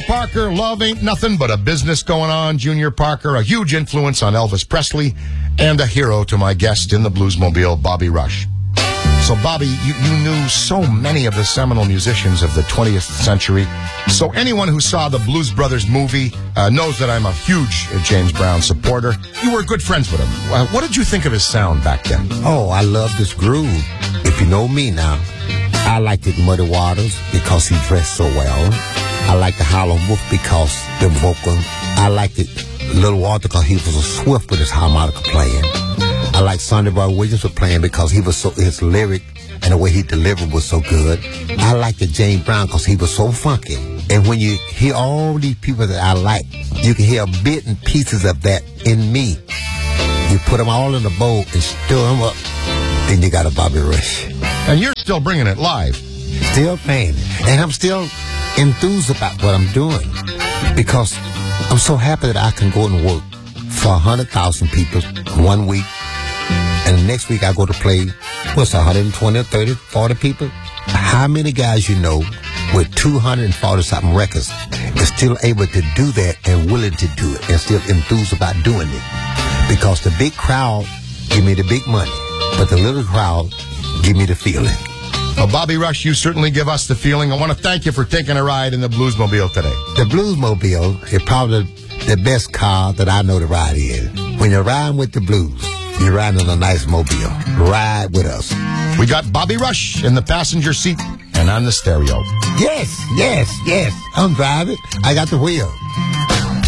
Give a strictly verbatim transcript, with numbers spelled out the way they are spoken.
Parker, love ain't nothing but a business going on. Junior Parker, a huge influence on Elvis Presley, and a hero to my guest in the Bluesmobile, Bobby Rush. So, Bobby, you, you knew so many of the seminal musicians of the twentieth century. So anyone who saw the Blues Brothers movie uh, knows that I'm a huge uh, James Brown supporter. You were good friends with him. Uh, what did you think of his sound back then? Oh, I love this groove. If you know me now, I liked it Muddy Waters because he dressed so well. I liked the Howlin' Wolf because the vocal. I liked it Little Walter because he was so swift with his harmonica playing. I like Sonny Boy Williams for playing because he was so, his lyric and the way he delivered was so good. I like the James Brown because he was so funky. And when you hear all these people that I like, you can hear bits and pieces of that in me. You put them all in a bowl and stir them up, then you got a Bobby Rush. And you're still bringing it live. Still playing it. And I'm still enthused about what I'm doing because I'm so happy that I can go and work for one hundred thousand people one week. And the next week I go to play, what's one hundred twenty or thirty, forty people? How many guys you know with two hundred forty something records is still able to do that and willing to do it and still enthused about doing it? Because the big crowd give me the big money, but the little crowd give me the feeling. Well, Bobby Rush, you certainly give us the feeling. I want to thank you for taking a ride in the Bluesmobile today. The Bluesmobile is probably the best car that I know to ride in. When you're riding with the blues, you're riding in a nice mobile. Ride with us. We got Bobby Rush in the passenger seat and on the stereo. Yes, yes, yes. I'm driving. I got the wheel.